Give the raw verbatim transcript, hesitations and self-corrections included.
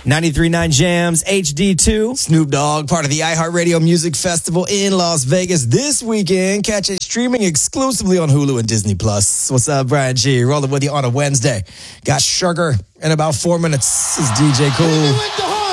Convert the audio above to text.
ninety-three point nine Jams, H D two. Snoop Dogg, part of the iHeartRadio Music Festival in Las Vegas this weekend. Catch it streaming exclusively on Hulu and Disney Plus. What's up, Brian G? Rolling with you on a Wednesday. Got Sugar in about four minutes. This is D J Cool.